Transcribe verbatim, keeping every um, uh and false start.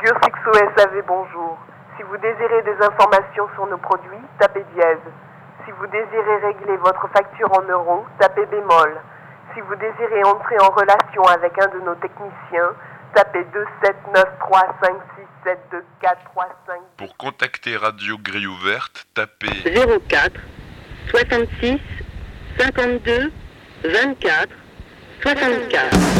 Sixo S A V, bonjour. Si vous désirez des informations sur nos produits, tapez dièse. Si vous désirez régler votre facture en euros, tapez bémol. Si vous désirez entrer en relation avec un de nos techniciens, tapez deux sept neuf trois cinq six sept deux quatre trois cinq. Pour contacter Radio Grille Ouverte, tapez zéro quatre soixante-six cinquante-deux vingt-quatre soixante-quatre.